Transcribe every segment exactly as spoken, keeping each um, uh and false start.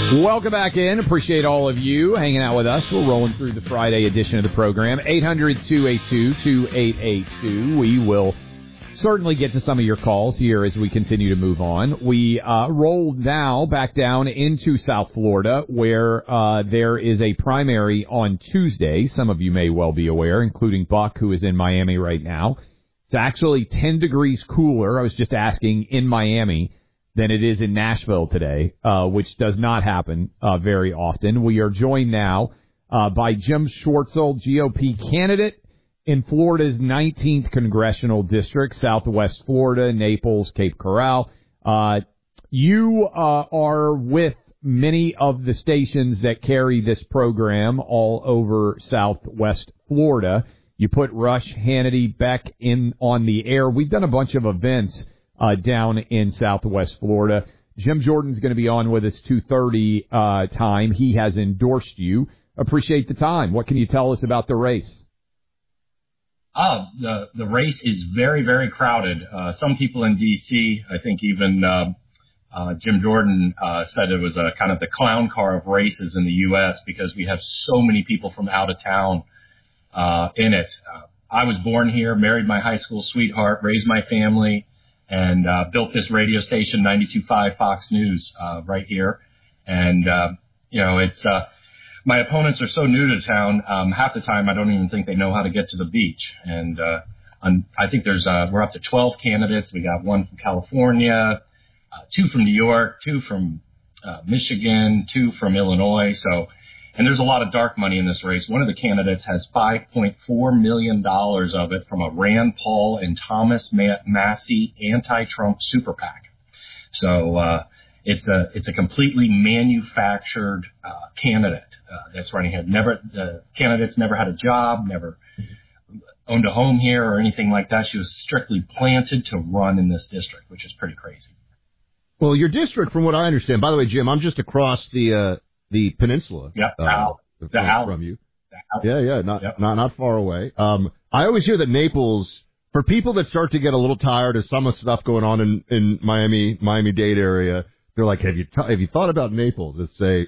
Welcome back in. Appreciate all of you hanging out with us. We're rolling through the Friday edition of the program. eight hundred, two eight two, two eight eight two. We will certainly get to some of your calls here as we continue to move on. We uh, roll now back down into South Florida, where uh, there is a primary on Tuesday. Some of you may well be aware, including Buck, who is in Miami right now. It's actually ten degrees cooler, I was just asking, in Miami than it is in Nashville today, uh, which does not happen uh, very often. We are joined now uh, by Jim Schwartzel, G O P candidate in Florida's nineteenth Congressional District, Southwest Florida, Naples, Cape Coral. Uh, you uh, are with many of the stations that carry this program all over Southwest Florida. You put Rush, Hannity, Beck in on the air. We've done a bunch of events uh, down in Southwest Florida. Jim Jordan's going to be on with us two thirty uh, time. He has endorsed you. Appreciate the time. What can you tell us about the race? Uh, the, the race is very, very crowded. Uh, some people in D C, I think even uh, uh, Jim Jordan uh, said it was a kind of the clown car of races in the U S because we have so many people from out of town uh, in it. Uh, I was born here, married my high school sweetheart, raised my family, and uh, built this radio station, ninety-two point five Fox News, uh, right here. And, uh, you know, it's uh, my opponents are so new to town, um, half the time I don't even think they know how to get to the beach. And uh, I'm, I think there's uh, we're up to twelve candidates. We got one from California, uh, two from New York, two from uh, Michigan, two from Illinois. So, and there's a lot of dark money in this race. One of the candidates has five point four million dollars of it from a Rand Paul and Thomas Massey anti-Trump super PAC. So uh, it's a it's a completely manufactured uh, candidate uh, that's running here. Never the candidate's never had a job, never owned a home here or anything like that. She was strictly planted to run in this district, which is pretty crazy. Well, your district, from what I understand, by the way, Jim, I'm just across the uh, the peninsula. Yep, uh, Al, from, the Al. from you. Al. Yeah, yeah, not yep. not not far away. Um, I always hear that Naples, for people that start to get a little tired of some of the stuff going on in, in Miami, Miami-Dade area, they're like, have you t- have you thought about Naples? It's a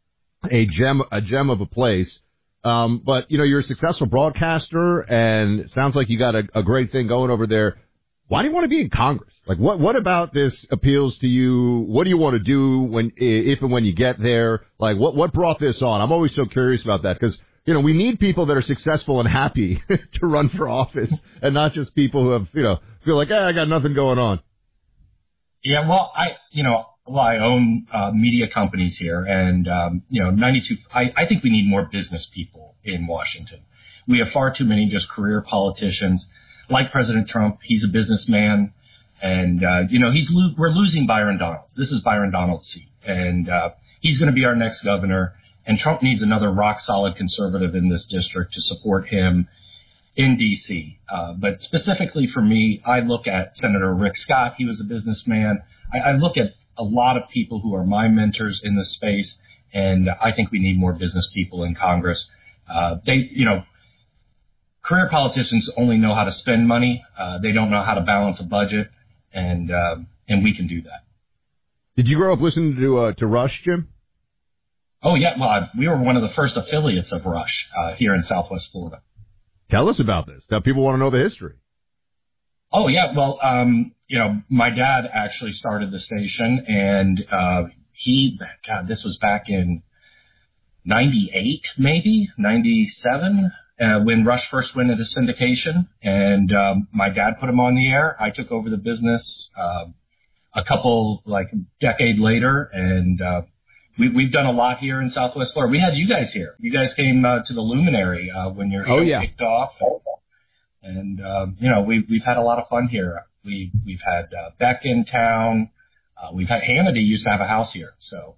a gem a gem of a place. Um, but you know, you're a successful broadcaster, and it sounds like you got a, a great thing going over there. Why do you want to be in Congress? Like, what what about this appeals to you? What do you want to do when, if and when you get there? Like, what what brought this on? I'm always so curious about that because, you know, we need people that are successful and happy to run for office, and not just people who have, you know, feel like, hey, I got nothing going on. Yeah, well, I, you know, well, I own uh, media companies here, and um, you know, ninety-two. I, I think we need more business people in Washington. We have far too many just career politicians. Like President Trump, he's a businessman, and uh, you know, he's lo- we're losing Byron Donalds. This is Byron Donalds' seat, and uh, he's going to be our next governor. And Trump needs another rock solid conservative in this district to support him in D C. Uh, but specifically for me, I look at Senator Rick Scott. He was a businessman. I, I look at a lot of people who are my mentors in this space, and I think we need more business people in Congress. Uh, they, you know. Career politicians only know how to spend money. Uh, they don't know how to balance a budget, and uh, and we can do that. Did you grow up listening to uh, to Rush, Jim? Oh, yeah. Well, I, we were one of the first affiliates of Rush uh, here in Southwest Florida. Tell us about this. Now, people want to know the history. Oh, yeah. Well, um, you know, my dad actually started the station, and uh, he, God, this was back in ninety-eight, maybe, ninety-seven. Uh, when Rush first went into syndication, and um, my dad put him on the air. I took over the business uh, a couple, like, decade later, and uh, we, we've done a lot here in Southwest Florida. We had you guys here. You guys came uh, to the Luminary uh, when your show oh, yeah. kicked off, and uh, you know, we, we've had a lot of fun here. We we've had uh, Beck in town. Uh, we've had Hannity used to have a house here, so.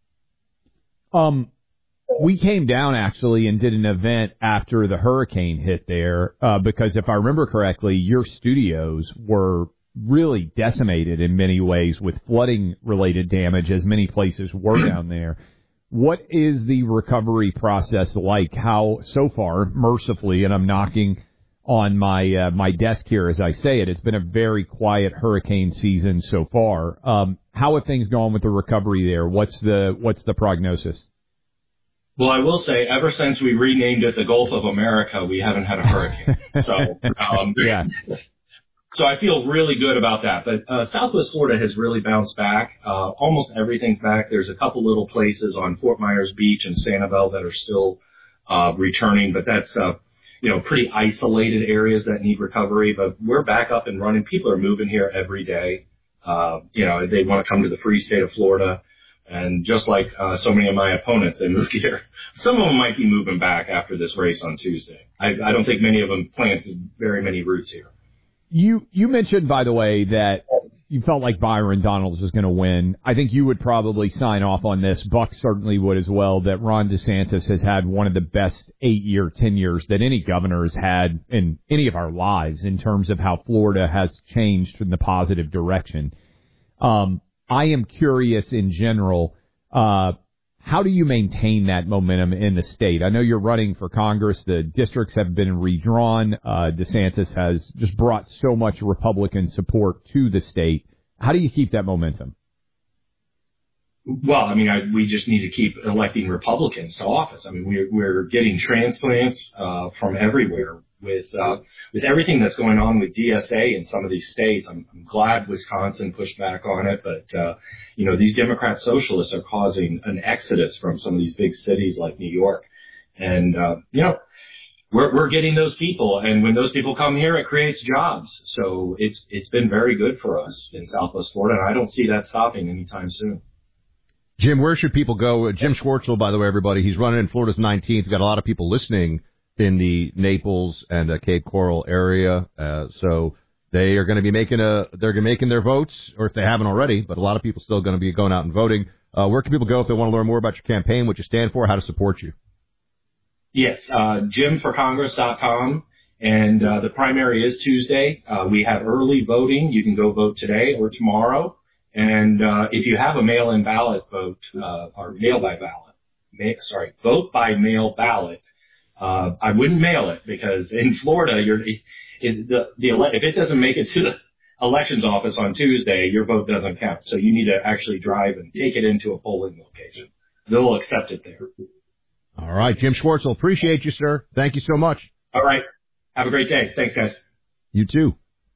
Um. We came down, actually, and did an event after the hurricane hit there, uh, because if I remember correctly, your studios were really decimated in many ways with flooding-related damage, as many places were down there. What is the recovery process like? How, so far, mercifully, and I'm knocking on my uh, my desk here as I say it. It's been a very quiet hurricane season so far. Um, how have things gone with the recovery there? What's the what's the prognosis? Well, I will say, ever since we renamed it the Gulf of America, we haven't had a hurricane. So, um, yeah. So I feel really good about that. But uh, Southwest Florida has really bounced back. Uh, almost everything's back. There's a couple little places on Fort Myers Beach and Sanibel that are still uh, returning, but that's uh, you know pretty isolated areas that need recovery. But we're back up and running. People are moving here every day. Uh, you know, they want to come to the free state of Florida. And just like uh, so many of my opponents, they moved here. Some of them might be moving back after this race on Tuesday. I, I don't think many of them planted very many roots here. You you mentioned, by the way, that you felt like Byron Donalds was going to win. I think you would probably sign off on this. Buck certainly would as well, that Ron DeSantis has had one of the best eight-year tenures that any governor has had in any of our lives in terms of how Florida has changed in the positive direction. Um I am curious in general, uh, how do you maintain that momentum in the state? I know you're running for Congress. The districts have been redrawn. Uh, DeSantis has just brought so much Republican support to the state. How do you keep that momentum? Well, I mean, I, we just need to keep electing Republicans to office. I mean, we're, we're getting transplants uh, from everywhere. With uh, with everything that's going on with D S A in some of these states, I'm, I'm glad Wisconsin pushed back on it. But, uh, you know, these Democrat socialists are causing an exodus from some of these big cities like New York. And, uh, you know, we're, we're getting those people. And when those people come here, it creates jobs. So it's it's been very good for us in Southwest Florida. And I don't see that stopping anytime soon. Jim, where should people go? Jim Schwartzel, by the way, everybody, he's running in Florida's nineteenth. We've got a lot of people listening in the Naples and uh, Cape Coral area. Uh, so they are going to be making a, they're going to be making their votes, or if they haven't already, but a lot of people still going to be going out and voting. Uh, where can people go if they want to learn more about your campaign, what you stand for, how to support you? Yes, uh, jim for congress dot com. And uh, the primary is Tuesday. Uh, we have early voting. You can go vote today or tomorrow. And uh, if you have a mail-in ballot vote, uh, or mail by ballot, ma- sorry, vote by mail ballot, Uh, I wouldn't mail it because in Florida, you're, it, the, the, if it doesn't make it to the elections office on Tuesday, your vote doesn't count. So you need to actually drive and take it into a polling location. They'll accept it there. All right, Jim Schwartzel, appreciate you, sir. Thank you so much. All right. Have a great day. Thanks, guys. You too.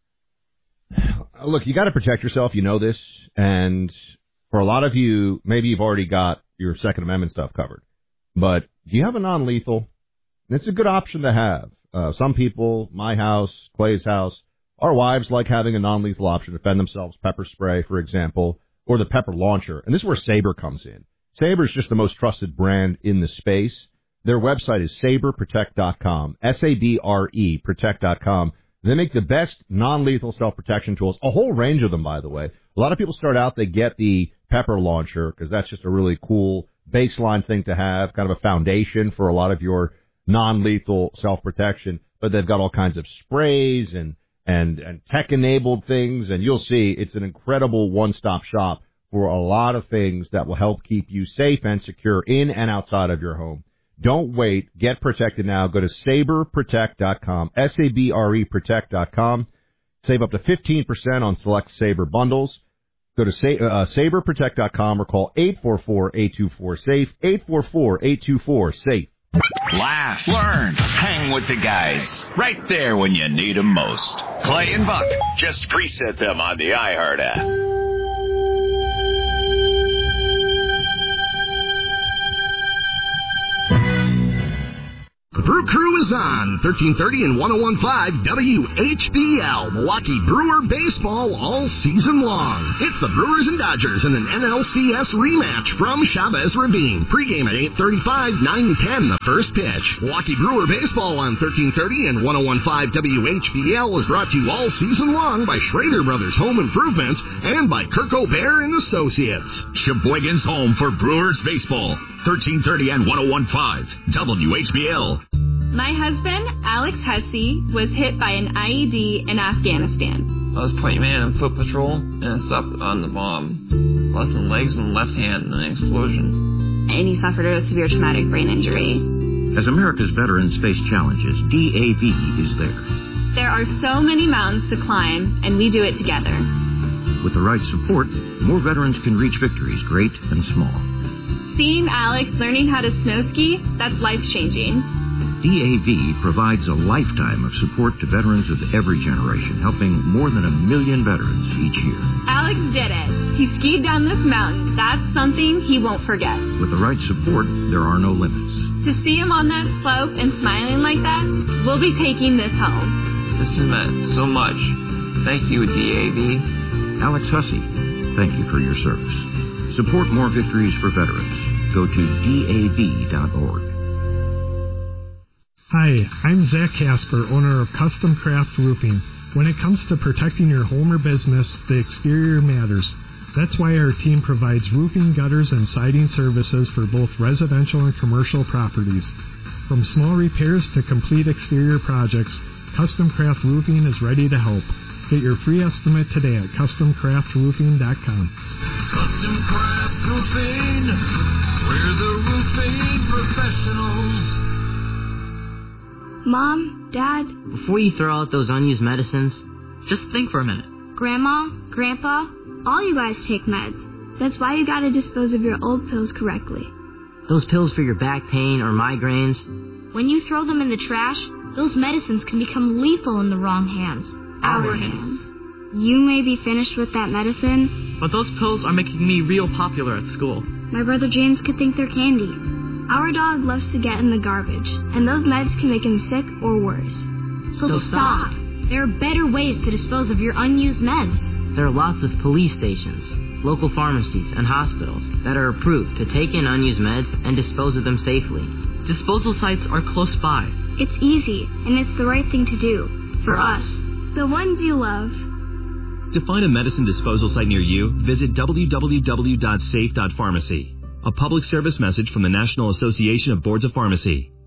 Look, you got to protect yourself. You know this. And for a lot of you, maybe you've already got your Second Amendment stuff covered. But do you have a non-lethal? It's a good option to have. Uh, some people, my house, Clay's house, our wives like having a non-lethal option to defend themselves, pepper spray, for example, or the pepper launcher. And this is where Sabre comes in. Sabre is just the most trusted brand in the space. Their website is sabre protect dot com, S A B R E, protect dot com. They make the best non-lethal self-protection tools, a whole range of them, by the way. A lot of people start out, they get the pepper launcher because that's just a really cool baseline thing to have, kind of a foundation for a lot of your non-lethal self-protection, but they've got all kinds of sprays and, and, and tech-enabled things, and you'll see it's an incredible one-stop shop for a lot of things that will help keep you safe and secure in and outside of your home. Don't wait. Get protected now. Go to sabre protect dot com, S A B R E protect dot com. Save up to fifteen percent on select Sabre bundles. Go to sa- uh, sabre protect dot com or call eight four four, eight two four, SAFE, eight four four, eight two four, SAFE. Laugh, learn, hang with the guys. Right there when you need them most. Clay and Buck. Just preset them on the iHeart app. The Brew Crew is on thirteen thirty and one oh one point five W H B L. Milwaukee Brewer baseball all season long. It's the Brewers and Dodgers in an N L C S rematch from Chavez Ravine. Pregame at eight thirty-five, nine ten the first pitch. Milwaukee Brewer baseball on thirteen thirty and one oh one point five W H B L is brought to you all season long by Schrader Brothers Home Improvements and by Kirk O'Bear and Associates. Sheboygan's home for Brewers baseball. thirteen thirty and one oh one point five W H B L. My husband, Alex Hesse, was hit by an I E D in Afghanistan. I was point man on foot patrol, and I slept on the bomb. Lost my legs and left hand in an explosion. And he suffered a severe traumatic brain injury. As America's veterans face challenges, D A V is there. There are so many mountains to climb, and we do it together. With the right support, more veterans can reach victories, great and small. Seeing Alex learning how to snow ski, that's life-changing. D A V provides a lifetime of support to veterans of every generation, helping more than a million veterans each year. Alex did it. He skied down this mountain. That's something he won't forget. With the right support, there are no limits. To see him on that slope and smiling like that, we'll be taking this home. This has meant so much. Thank you, D A V. Alex Hussey, thank you for your service. Support more victories for veterans. Go to D A V dot org. Hi, I'm Zach Casper, owner of Custom Craft Roofing. When it comes to protecting your home or business, the exterior matters. That's why our team provides roofing, gutters, and siding services for both residential and commercial properties. From small repairs to complete exterior projects, Custom Craft Roofing is ready to help. Get your free estimate today at custom craft roofing dot com. Custom Craft Roofing, we're the roofing professionals. Mom, Dad. Before you throw out those unused medicines, just think for a minute. Grandma, Grandpa, all you guys take meds. That's why you gotta dispose of your old pills correctly. Those pills for your back pain or migraines. When you throw them in the trash, those medicines can become lethal in the wrong hands. Our hands. You may be finished with that medicine, but those pills are making me real popular at school. My brother James could think they're candy. Our dog loves to get in the garbage, and those meds can make him sick or worse. So, so stop. stop. There are better ways to dispose of your unused meds. There are lots of police stations, local pharmacies, and hospitals that are approved to take in unused meds and dispose of them safely. Disposal sites are close by. It's easy, and it's the right thing to do. For us. The ones you love. To find a medicine disposal site near you, visit w w w dot safe dot pharmacy. A public service message from the National Association of Boards of Pharmacy.